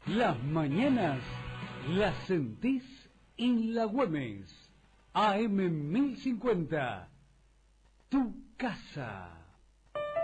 Las mañanas las sentís en la Güemes. AM 1050. Tu casa.